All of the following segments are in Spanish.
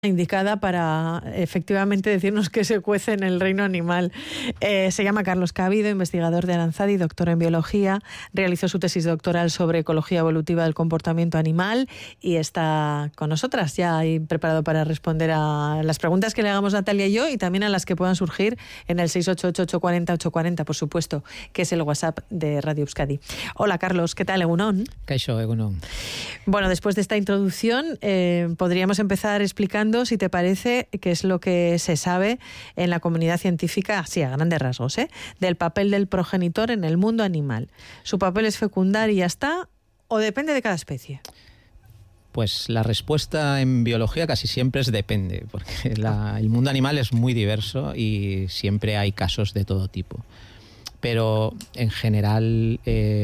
indicada para efectivamente decirnos qué se cuece en el reino animal. Se llama Carlos Cabido, investigador de Aranzadi, doctor en biología, realizó su tesis doctoral sobre ecología evolutiva del comportamiento animal y está con nosotras ya ahí preparado para responder a las preguntas que le hagamos Natalia y yo y también a las que puedan surgir en el 688-840-840, por supuesto, que es el WhatsApp de Radio Euskadi. Hola Carlos, ¿qué tal? Egunon. Kaixo, egunon. Bueno, después de esta introducción podríamos empezar explicando, si te parece, qué es lo que se sabe en la comunidad científica, así a grandes rasgos, del papel del progenitor en el mundo animal. ¿Su papel es fecundar y ya está, o depende de cada especie? Pues la respuesta en biología casi siempre es depende, porque el mundo animal es muy diverso y siempre hay casos de todo tipo. Pero en general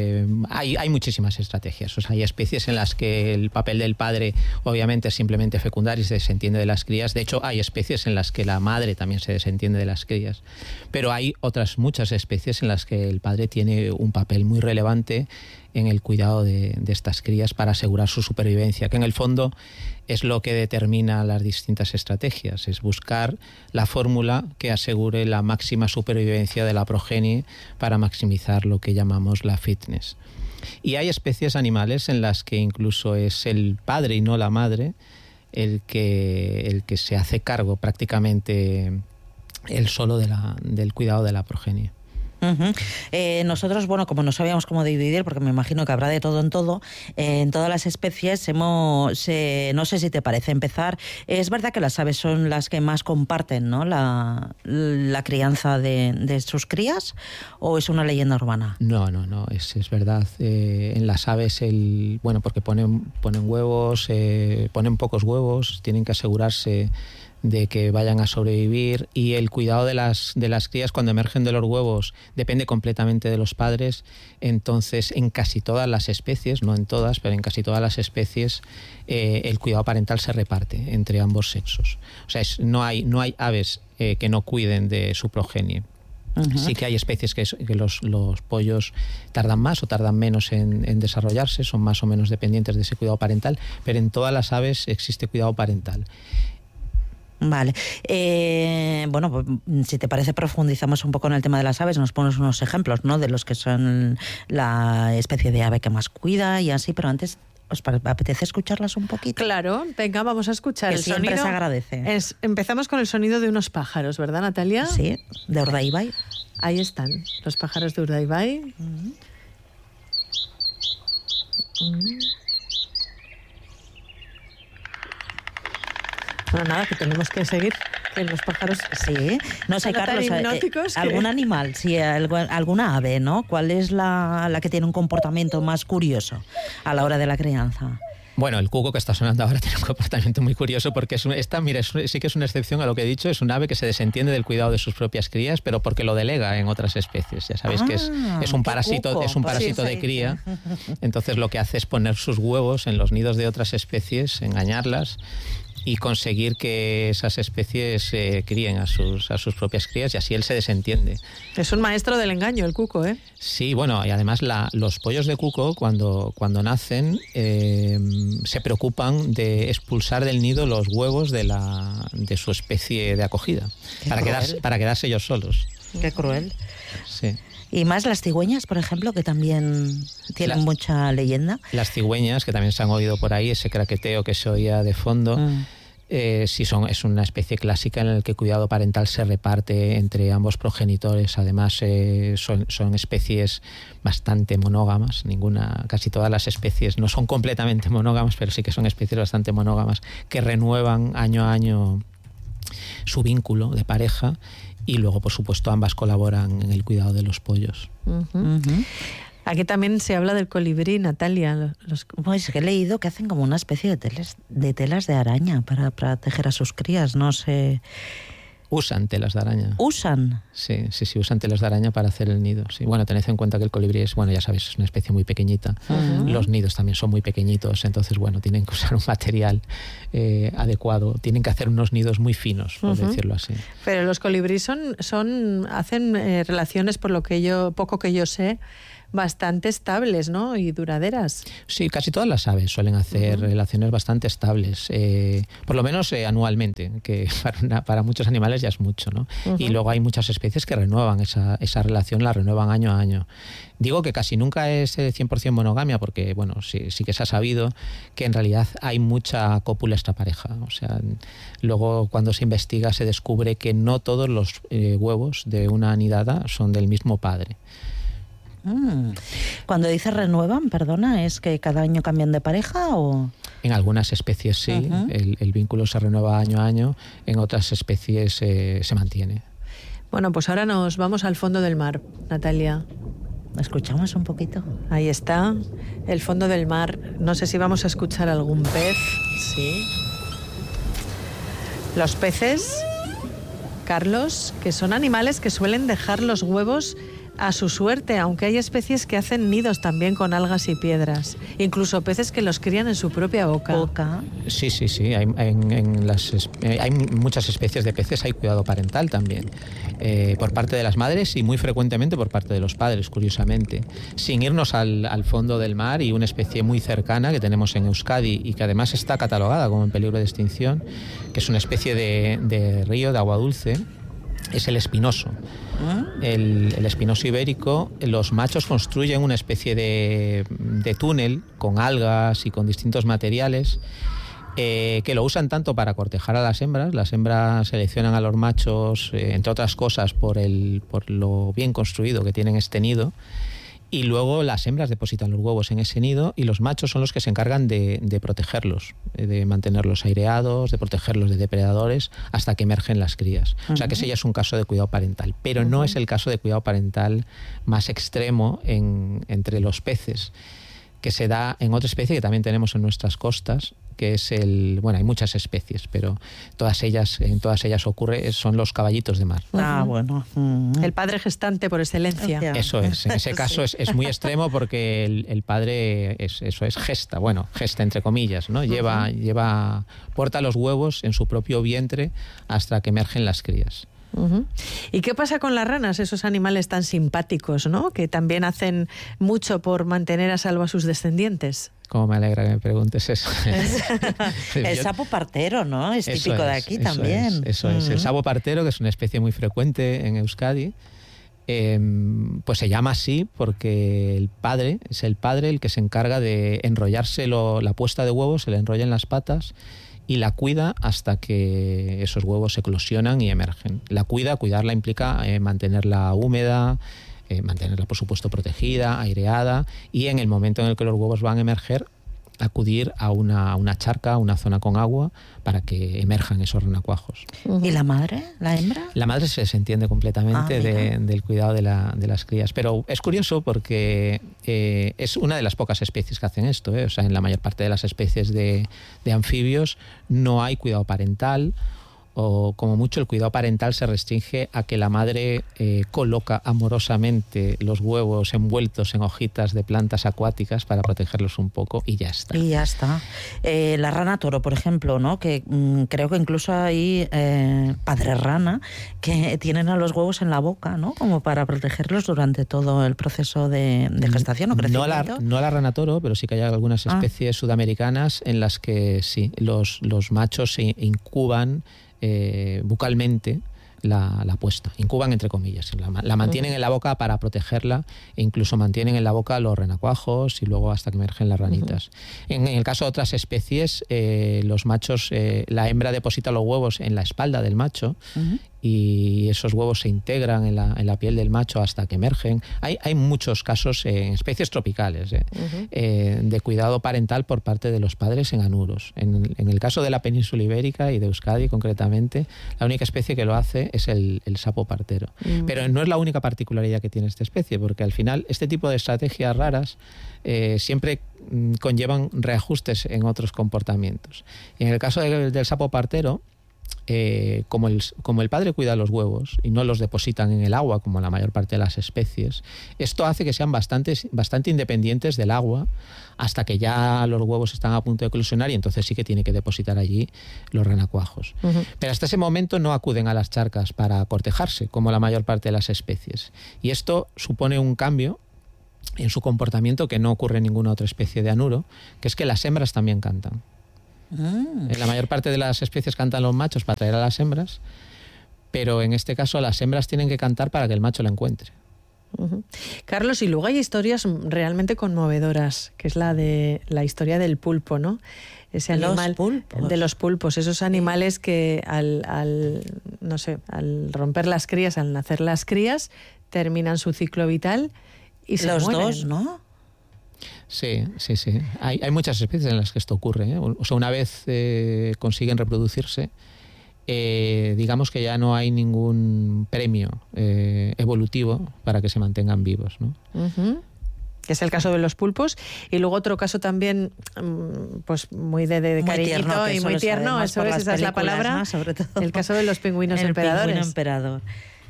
hay muchísimas estrategias. O sea, hay especies en las que el papel del padre obviamente es simplemente fecundar y se desentiende de las crías. De hecho, hay especies en las que la madre también se desentiende de las crías. Pero hay otras muchas especies en las que el padre tiene un papel muy relevante en el cuidado de estas crías para asegurar su supervivencia, que en el fondo es lo que determina las distintas estrategias, es buscar la fórmula que asegure la máxima supervivencia de la progenie para maximizar lo que llamamos la fitness. Y hay especies animales en las que incluso es el padre y no la madre el que se hace cargo prácticamente él solo del cuidado de la progenie. Uh-huh. Nosotros, bueno, como no sabíamos cómo dividir, porque me imagino que habrá de todo en todo, en todas las especies no sé si te parece empezar. Es verdad que las aves son las que más comparten, ¿no?, la crianza de sus crías, ¿o es una leyenda urbana? No, es verdad. En las aves, porque ponen huevos, ponen pocos huevos, tienen que asegurarse de que vayan a sobrevivir, y el cuidado de las crías cuando emergen de los huevos depende completamente de los padres. Entonces, en casi todas las especies, no en todas, pero en casi todas las especies, el cuidado parental se reparte entre ambos sexos. O sea, no hay aves que no cuiden de su progenie. Uh-huh. Sí que hay especies que los pollos tardan más o tardan menos en desarrollarse, son más o menos dependientes de ese cuidado parental, pero en todas las aves existe cuidado parental. Vale. Bueno, pues, si te parece, profundizamos un poco en el tema de las aves, nos pones unos ejemplos, ¿no?, de los que son la especie de ave que más cuida y así, pero antes, ¿os apetece escucharlas un poquito? Claro, venga, vamos a escuchar que el siempre sonido. Se agradece. Empezamos con el sonido de unos pájaros, ¿verdad, Natalia? Sí, de Urdaibai. Ahí están, los pájaros de Urdaibai. Uh-huh. Uh-huh. Bueno, nada, que tenemos que seguir, que los pájaros... Sí, no sé, Carlos, algún animal, sí, alguna ave, ¿no? ¿Cuál es la que tiene un comportamiento más curioso a la hora de la crianza? Bueno, el cuco que está sonando ahora tiene un comportamiento muy curioso porque sí que es una excepción a lo que he dicho. Es un ave que se desentiende del cuidado de sus propias crías, pero porque lo delega en otras especies. Ya sabéis que es un parásito, de cría. Entonces lo que hace es poner sus huevos en los nidos de otras especies, engañarlas y conseguir que esas especies críen a sus propias crías, y así él se desentiende. Es un maestro del engaño, el cuco, ¿eh? Sí, bueno, y además los pollos de cuco, cuando nacen, se preocupan de expulsar del nido los huevos de su especie de acogida, para quedarse ellos solos. Qué cruel. Sí. Y más las cigüeñas, por ejemplo, que también tienen mucha leyenda. Las cigüeñas, que también se han oído por ahí, ese craqueteo que se oía de fondo. Es una especie clásica en la que el cuidado parental se reparte entre ambos progenitores. Además, son especies bastante monógamas. Casi todas las especies no son completamente monógamas, pero sí que son especies bastante monógamas que renuevan año a año su vínculo de pareja. Y luego, por supuesto, ambas colaboran en el cuidado de los pollos. Uh-huh. Uh-huh. Aquí también se habla del colibrí, Natalia. Pues he leído que hacen como una especie de telas de araña para tejer a sus crías, no sé. Usan telas de araña. ¿Usan? Sí, usan telas de araña para hacer el nido. Sí. Bueno, tened en cuenta que el colibrí es una especie muy pequeñita. Uh-huh. Los nidos también son muy pequeñitos, entonces, tienen que usar un material adecuado. Tienen que hacer unos nidos muy finos, por decirlo así. Pero los colibríes hacen relaciones, por lo que poco que yo sé, bastante estables, ¿no? Y duraderas. Sí, casi todas las aves suelen hacer relaciones bastante estables, por lo menos anualmente, que para muchos animales ya es mucho, ¿no? Y luego hay muchas especies que renuevan esa relación, la renuevan año a año. Digo que casi nunca es 100% monogamia, porque bueno, sí que se ha sabido que en realidad hay mucha cópula extrapareja. O sea, luego cuando se investiga se descubre que no todos los huevos de una nidada son del mismo padre. Cuando dices renuevan, perdona, ¿es que cada año cambian de pareja o...? En algunas especies sí, el vínculo se renueva año a año, en otras especies se mantiene. Bueno, pues ahora nos vamos al fondo del mar, Natalia. ¿Escuchamos un poquito? Ahí está, el fondo del mar. No sé si vamos a escuchar algún pez. Sí. Los peces, Carlos, que son animales que suelen dejar los huevos a su suerte, aunque hay especies que hacen nidos también con algas y piedras. Incluso peces que los crían en su propia boca. Sí. Hay muchas especies de peces, hay cuidado parental también. Por parte de las madres y muy frecuentemente por parte de los padres, curiosamente. Sin irnos al fondo del mar, y una especie muy cercana que tenemos en Euskadi y que además está catalogada como en peligro de extinción, que es una especie de río de agua dulce, es el espinoso. El espinoso ibérico, los machos construyen una especie de túnel con algas y con distintos materiales que lo usan tanto para cortejar a las hembras. Las hembras seleccionan a los machos, entre otras cosas, por lo bien construido que tienen este nido. Y luego las hembras depositan los huevos en ese nido y los machos son los que se encargan de protegerlos, de mantenerlos aireados, de protegerlos de depredadores hasta que emergen las crías. O sea que ese ya es un caso de cuidado parental, pero no es el caso de cuidado parental más extremo entre los peces, que se da en otra especie que también tenemos en nuestras costas, que es hay muchas especies, pero en todas ellas ocurre, son los caballitos de mar. Bueno. El padre gestante por excelencia. Eso es, en ese caso es muy extremo porque el padre gesta entre comillas, ¿no? Porta los huevos en su propio vientre hasta que emergen las crías. ¿Y qué pasa con las ranas, esos animales tan simpáticos, ¿no? Que también hacen mucho por mantener a salvo a sus descendientes? Cómo me alegra que me preguntes eso. El sapo partero, ¿no? Es típico de aquí también. Eso es. El sapo partero, que es una especie muy frecuente en Euskadi, pues se llama así porque es el padre el que se encarga de enrollarse la puesta de huevos, se le enrolla en las patas y la cuida hasta que esos huevos eclosionan y emergen. Cuidarla implica mantenerla húmeda, mantenerla por supuesto protegida, aireada, y en el momento en el que los huevos van a emerger, acudir a una charca, a una zona con agua, para que emerjan esos renacuajos. ¿Y la madre, la hembra? La madre se desentiende completamente del cuidado de las crías. Pero es curioso porque es una de las pocas especies que hacen esto. O sea, en la mayor parte de las especies de anfibios no hay cuidado parental, o como mucho el cuidado parental se restringe a que la madre coloca amorosamente los huevos envueltos en hojitas de plantas acuáticas para protegerlos un poco y ya está. La rana toro, por ejemplo, ¿no? Que creo que incluso hay padre rana que tienen a los huevos en la boca, ¿no? Como para protegerlos durante todo el proceso de gestación o crecimiento. No la rana toro, pero sí que hay algunas especies sudamericanas en las que sí, los machos se incuban bucalmente la puesta, incuban entre comillas, la mantienen en la boca para protegerla e incluso mantienen en la boca los renacuajos y luego hasta que emergen las ranitas. En el caso de otras especies, los machos, la hembra deposita los huevos en la espalda del macho y esos huevos se integran en la piel del macho hasta que emergen. Hay muchos casos en especies tropicales de cuidado parental por parte de los padres en anuros. En el caso de la península ibérica y de Euskadi concretamente, la única especie que lo hace es el sapo partero. Pero no es la única particularidad que tiene esta especie, porque al final este tipo de estrategias raras siempre conllevan reajustes en otros comportamientos. Y en el caso del sapo partero, como el padre cuida los huevos y no los depositan en el agua como la mayor parte de las especies, esto hace que sean bastante independientes del agua hasta que ya los huevos están a punto de eclosionar y entonces sí que tiene que depositar allí los renacuajos. Pero hasta ese momento no acuden a las charcas para cortejarse como la mayor parte de las especies. Y esto supone un cambio en su comportamiento que no ocurre en ninguna otra especie de anuro, que es que las hembras también cantan. En la mayor parte de las especies cantan los machos para atraer a las hembras, pero en este caso las hembras tienen que cantar para que el macho la encuentre. Carlos, y luego hay historias realmente conmovedoras, que es la historia del pulpo, ¿no? Ese animal de los pulpos, esos animales que al romper las crías, al nacer las crías, terminan su ciclo vital y se mueren. Los dos, ¿no? Sí. Hay muchas especies en las que esto ocurre, ¿eh? O sea, una vez consiguen reproducirse, digamos que ya no hay ningún premio evolutivo para que se mantengan vivos, ¿no? Que es el caso de los pulpos. Y luego otro caso también, pues muy de cariñito y muy tierno, esa es la palabra, sobre todo. El caso de los pingüinos emperadores. Pingüino emperador.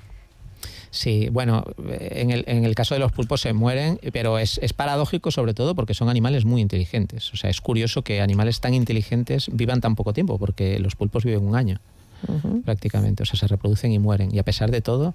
Sí, bueno, en el caso de los pulpos se mueren, pero es paradójico sobre todo porque son animales muy inteligentes. O sea, es curioso que animales tan inteligentes vivan tan poco tiempo, porque los pulpos viven 1 año prácticamente. O sea, se reproducen y mueren. Y a pesar de todo,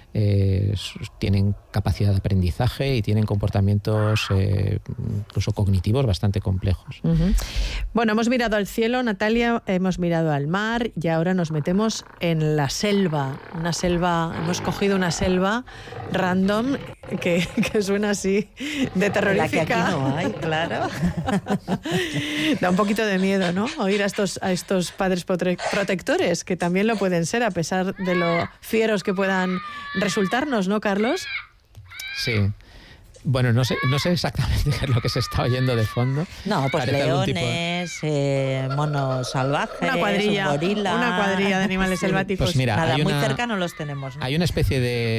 tienen capacidad de aprendizaje y tienen comportamientos incluso cognitivos bastante complejos. Bueno, hemos mirado al cielo, Natalia, hemos mirado al mar y ahora nos metemos en la selva. Hemos cogido una selva random que suena así de terrorífica. La que aquí no hay, claro. Da un poquito de miedo, ¿no? Oír a estos padres protectores, que también lo pueden ser, a pesar de lo fieros que puedan resultarnos, ¿no, Carlos? Sí. Bueno, no sé exactamente qué es lo que se está oyendo de fondo. No, pues parece leones, monos salvajes, una cuadrilla de animales selváticos. Pues mira, muy cerca no los tenemos, ¿no? Hay una especie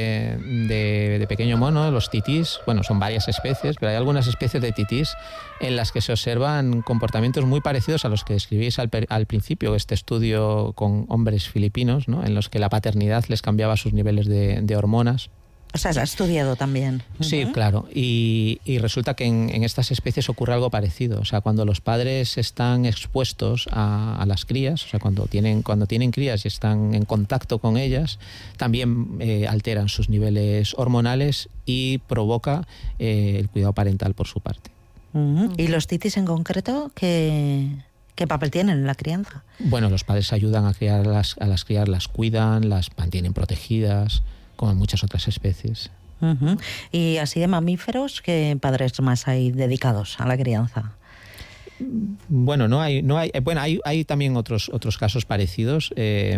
de pequeño mono, los titís. Bueno, son varias especies, pero hay algunas especies de titís en las que se observan comportamientos muy parecidos a los que describís al principio, este estudio con hombres filipinos, ¿no? En los que la paternidad les cambiaba sus niveles de hormonas. O sea, se ha estudiado también. Sí, claro. Y resulta que en estas especies ocurre algo parecido. O sea, cuando los padres están expuestos a las crías, o sea, cuando tienen crías y están en contacto con ellas, también alteran sus niveles hormonales y provoca el cuidado parental por su parte. ¿Y los titís en concreto qué papel tienen en la crianza? Bueno, los padres ayudan a las crías, las cuidan, las mantienen protegidas, como en muchas otras especies. Y así de mamíferos, ¿qué padres más hay dedicados a la crianza? Bueno, hay también otros casos parecidos.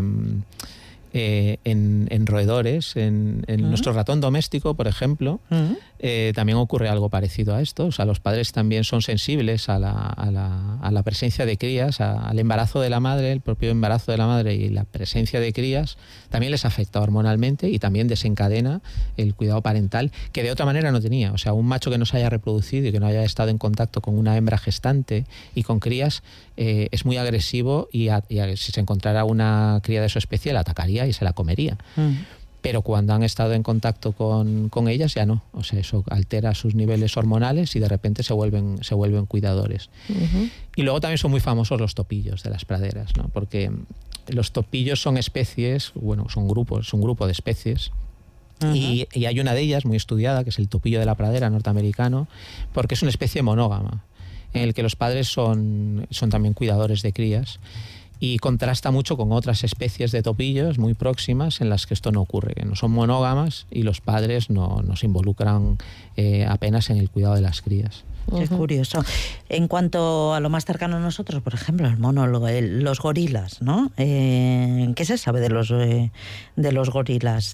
En roedores, en nuestro ratón doméstico, por ejemplo, también ocurre algo parecido a esto. O sea, los padres también son sensibles a la presencia de crías, al embarazo de la madre, el propio embarazo de la madre y la presencia de crías también les afecta hormonalmente y también desencadena el cuidado parental, que de otra manera no tenía. O sea, un macho que no se haya reproducido y que no haya estado en contacto con una hembra gestante y con crías es muy agresivo y si se encontrara una cría de su especie la atacaría y se la comería. Pero cuando han estado en contacto con ellas ya no. O sea, eso altera sus niveles hormonales y de repente se vuelven cuidadores. Y luego también son muy famosos los topillos de las praderas, ¿no? Porque los topillos son especies, bueno, son un grupo de especies. Y hay una de ellas muy estudiada, que es el topillo de la pradera norteamericano, porque es una especie monógama, en el que los padres son también cuidadores de crías. Y contrasta mucho con otras especies de topillos muy próximas en las que esto no ocurre, que no son monógamas y los padres no se involucran apenas en el cuidado de las crías. Qué curioso. En cuanto a lo más cercano a nosotros, por ejemplo, el mono, los gorilas, ¿no? ¿Qué se sabe de los gorilas?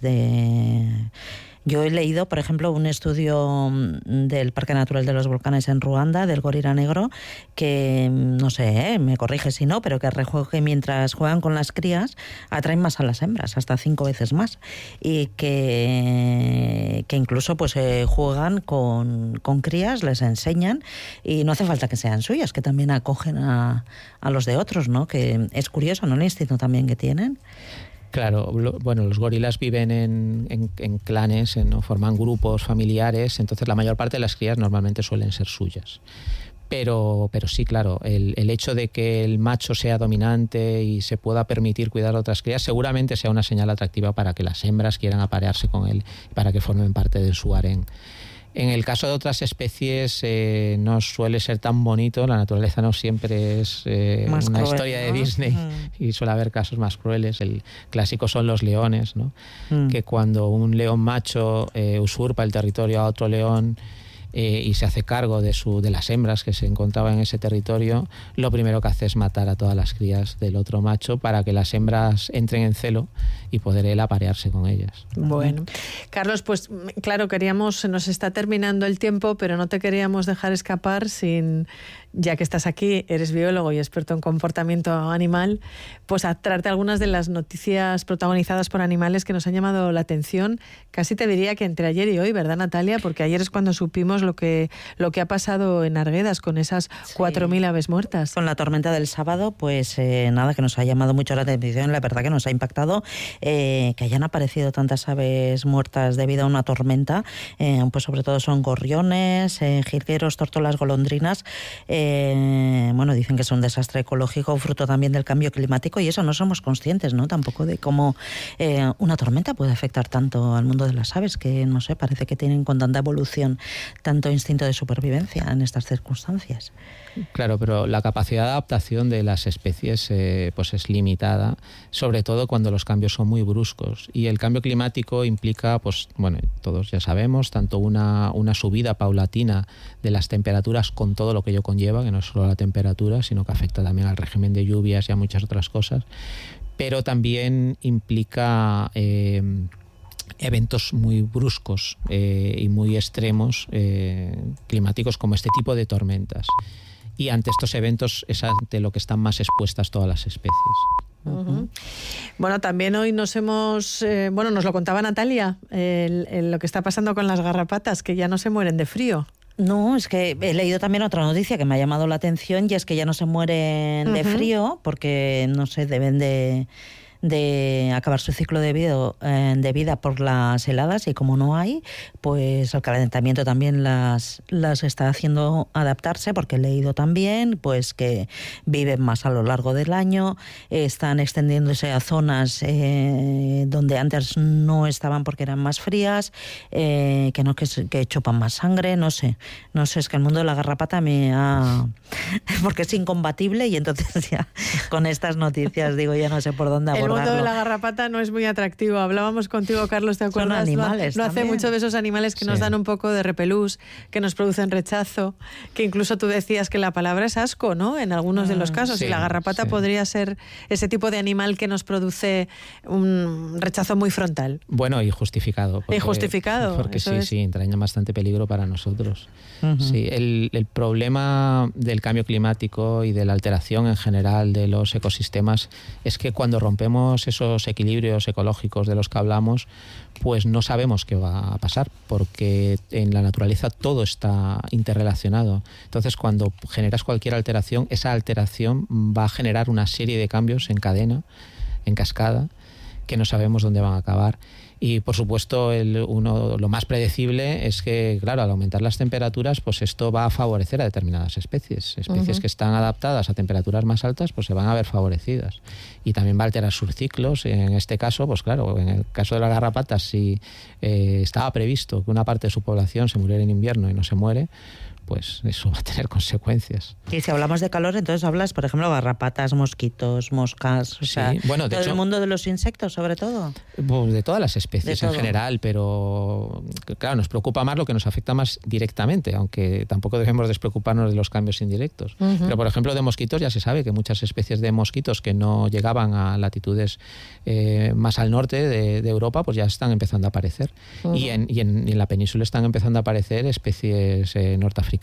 Yo he leído, por ejemplo, un estudio del Parque Natural de los Volcanes en Ruanda, del gorila negro, que, no sé, me corrige si no, pero que mientras juegan con las crías atraen más a las hembras, hasta 5 veces más. Y que incluso pues juegan con crías, les enseñan, y no hace falta que sean suyas, que también acogen a los de otros, ¿no? Que es curioso, ¿no? El instinto también que tienen. Claro, bueno, los gorilas viven en clanes, ¿no? Forman grupos familiares, entonces la mayor parte de las crías normalmente suelen ser suyas. Pero sí, claro, el hecho de que el macho sea dominante y se pueda permitir cuidar a otras crías seguramente sea una señal atractiva para que las hembras quieran aparearse con él, para que formen parte de su harén. En el caso de otras especies no suele ser tan bonito, la naturaleza no siempre es una cruel, historia de Disney y suele haber casos más crueles. El clásico son los leones, ¿no? Que cuando un león macho usurpa el territorio a otro león y se hace cargo de las hembras que se encontraban en ese territorio, lo primero que hace es matar a todas las crías del otro macho para que las hembras entren en celo y poder él aparearse con ellas. Bueno, Carlos, pues claro, se nos está terminando el tiempo, pero no te queríamos dejar escapar sin, ya que estás aquí, eres biólogo y experto en comportamiento animal, pues a traerte algunas de las noticias protagonizadas por animales que nos han llamado la atención, casi te diría que entre ayer y hoy, ¿verdad, Natalia? Porque ayer es cuando supimos lo que ha pasado en Arguedas con esas 4.000 aves muertas. Con la tormenta del sábado, pues nada, que nos ha llamado mucho la atención, la verdad que nos ha impactado que hayan aparecido tantas aves muertas debido a una tormenta, pues sobre todo son gorriones, jilgueros, tórtolas, golondrinas. Bueno, dicen que es un desastre ecológico, fruto también del cambio climático, y eso no somos conscientes, ¿no? Tampoco de cómo una tormenta puede afectar tanto al mundo de las aves, que no sé, parece que tienen con tanta evolución tanto instinto de supervivencia en estas circunstancias. Claro, pero la capacidad de adaptación de las especies pues es limitada, sobre todo cuando los cambios son muy bruscos. Y el cambio climático implica, pues bueno, todos ya sabemos, tanto una subida paulatina de las temperaturas con todo lo que ello conlleva, que no es solo la temperatura, sino que afecta también al régimen de lluvias y a muchas otras cosas. Pero también implica eventos muy bruscos y muy extremos climáticos, como este tipo de tormentas. Y ante estos eventos es ante lo que están más expuestas todas las especies. Uh-huh. Bueno, también hoy nos lo contaba Natalia, lo que está pasando con las garrapatas, que ya no se mueren de frío. No, es que he leído también otra noticia que me ha llamado la atención, y es que ya no se mueren de frío porque, no sé, deben de acabar su ciclo de vida por las heladas, y como no hay, pues el calentamiento también las está haciendo adaptarse, porque he leído también pues que viven más a lo largo del año, están extendiéndose a zonas donde antes no estaban porque eran más frías, que chupan más sangre, no sé, es que el mundo de la garrapata porque es incombatible, y entonces ya con estas noticias digo, ya no sé por dónde abordarlo. El mundo de la garrapata no es muy atractivo. Hablábamos contigo, Carlos, ¿te acuerdas? Son animales. No hace mucho de esos animales que nos dan un poco de repelús, que nos producen rechazo, que incluso tú decías que la palabra es asco, ¿no? En algunos de los casos. Y la garrapata podría ser ese tipo de animal que nos produce un rechazo muy frontal. Bueno, y justificado. Porque sí, entraña bastante peligro para nosotros. Uh-huh. Sí, el problema del cambio climático y de la alteración en general de los ecosistemas es que cuando rompemos esos equilibrios ecológicos de los que hablamos, pues no sabemos qué va a pasar, porque en la naturaleza todo está interrelacionado. Entonces, cuando generas cualquier alteración, esa alteración va a generar una serie de cambios en cadena, en cascada, que no sabemos dónde van a acabar. Y por supuesto lo más predecible es que, claro, al aumentar las temperaturas, pues esto va a favorecer a determinadas especies. Especies que están adaptadas a temperaturas más altas, pues se van a ver favorecidas. Y también va a alterar sus ciclos. En este caso, pues claro, en el caso de las garrapatas, si estaba previsto que una parte de su población se muriera en invierno y no se muere, pues eso va a tener consecuencias. Y si hablamos de calor, entonces hablas, por ejemplo, garrapatas, mosquitos, moscas, o sea, bueno, todo el mundo de los insectos, sobre todo. Pues de todas las especies en general, pero claro, nos preocupa más lo que nos afecta más directamente, aunque tampoco debemos despreocuparnos de los cambios indirectos. Uh-huh. Pero, por ejemplo, de mosquitos ya se sabe que muchas especies de mosquitos que no llegaban a latitudes más al norte de Europa, pues ya están empezando a aparecer. Uh-huh. Y en la península están empezando a aparecer especies norteafricanas,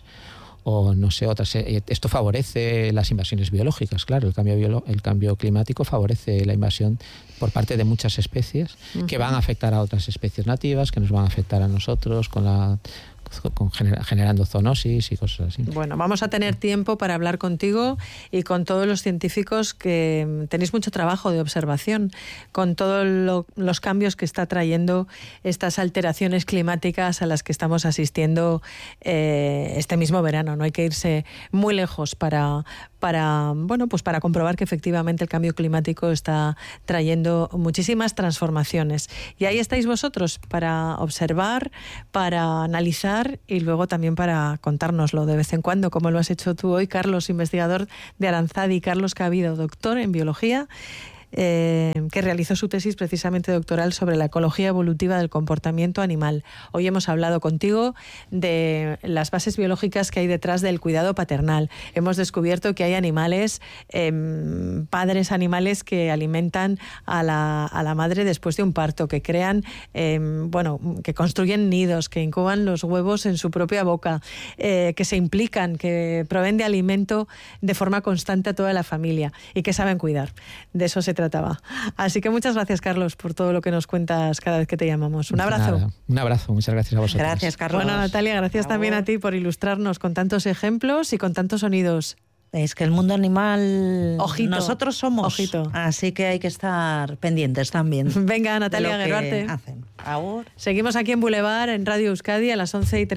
o no sé, otras. Esto favorece las invasiones biológicas, claro. El cambio climático favorece la invasión por parte de muchas especies que van a afectar a otras especies nativas, que nos van a afectar a nosotros con generando zoonosis y cosas así. Bueno, vamos a tener tiempo para hablar contigo y con todos los científicos que tenéis mucho trabajo de observación con todos los cambios que está trayendo estas alteraciones climáticas a las que estamos asistiendo este mismo verano. No hay que irse muy lejos para comprobar que efectivamente el cambio climático está trayendo muchísimas transformaciones. Y ahí estáis vosotros para observar, para analizar y luego también para contárnoslo de vez en cuando, como lo has hecho tú hoy, Carlos, investigador de Aranzadi, Carlos Cabido, doctor en biología, que realizó su tesis precisamente doctoral sobre la ecología evolutiva del comportamiento animal. Hoy hemos hablado contigo de las bases biológicas que hay detrás del cuidado paternal. Hemos descubierto que hay animales, padres animales que alimentan a la madre después de un parto, que crean, que construyen nidos, que incuban los huevos en su propia boca, que se implican, que proveen de alimento de forma constante a toda la familia y que saben cuidar. De eso se trataba. Así que muchas gracias, Carlos, por todo lo que nos cuentas cada vez que te llamamos. Un abrazo. Nada, un abrazo, muchas gracias a vosotros. Gracias, Carlos. Bueno, Natalia, gracias también a ti por ilustrarnos con tantos ejemplos y con tantos sonidos. Es que el mundo animal, ojito, nosotros somos, ojito. Así que hay que estar pendientes también. Venga, Natalia Gueruarte. Seguimos aquí en Boulevard, en Radio Euskadi, a las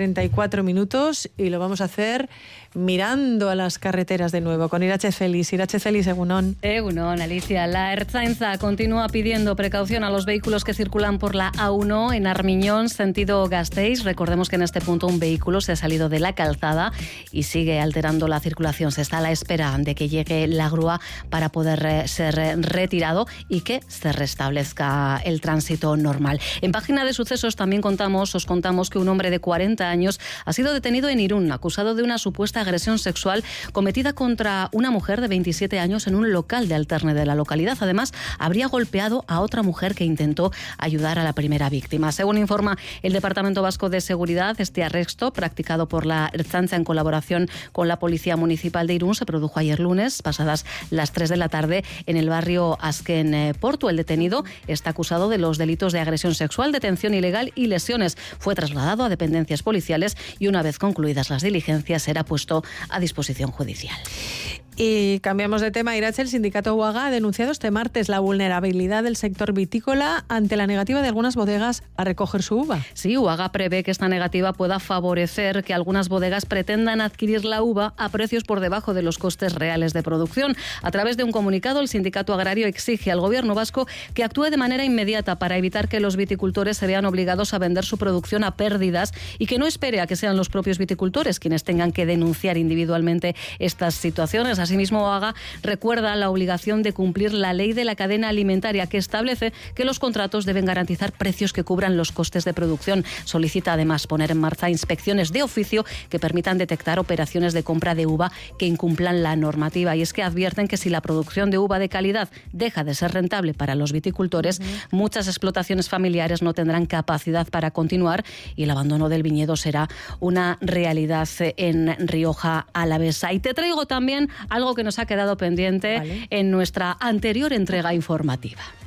11:34 y lo vamos a hacer mirando a las carreteras de nuevo con Irache Feliz. Irache Feliz, egunon. Egunon, Alicia. La Ertzaintza continúa pidiendo precaución a los vehículos que circulan por la A1 en Armiñón, sentido Gasteiz. Recordemos que en este punto un vehículo se ha salido de la calzada y sigue alterando la circulación. Se está a la espera de que llegue la grúa para poder ser retirado y que se restablezca el tránsito normal. En página de sucesos también os contamos que un hombre de 40 años ha sido detenido en Irún, acusado de una supuesta agresión sexual cometida contra una mujer de 27 años en un local de Alterne de la localidad. Además, habría golpeado a otra mujer que intentó ayudar a la primera víctima. Según informa el Departamento Vasco de Seguridad, este arresto, practicado por la Ertzaintza en colaboración con la Policía Municipal de Irún, se produjo ayer lunes, pasadas las 3 de la tarde, en el barrio Azken Portu. El detenido está acusado de los delitos de agresión sexual, detención ilegal y lesiones. Fue trasladado a dependencias policiales y una vez concluidas las diligencias será puesto a disposición judicial. Y cambiamos de tema. Irache, el sindicato UAGA ha denunciado este martes la vulnerabilidad del sector vitícola ante la negativa de algunas bodegas a recoger su uva. Sí, UAGA prevé que esta negativa pueda favorecer que algunas bodegas pretendan adquirir la uva a precios por debajo de los costes reales de producción. A través de un comunicado, el sindicato agrario exige al gobierno vasco que actúe de manera inmediata para evitar que los viticultores se vean obligados a vender su producción a pérdidas y que no espere a que sean los propios viticultores quienes tengan que denunciar individualmente estas situaciones. Asimismo, UAGA recuerda la obligación de cumplir la ley de la cadena alimentaria, que establece que los contratos deben garantizar precios que cubran los costes de producción. Solicita además poner en marcha inspecciones de oficio que permitan detectar operaciones de compra de uva que incumplan la normativa. Y es que advierten que si la producción de uva de calidad deja de ser rentable para los viticultores, muchas explotaciones familiares no tendrán capacidad para continuar y el abandono del viñedo será una realidad en Rioja Alavesa. Y te traigo también algo que nos ha quedado pendiente en nuestra anterior entrega informativa.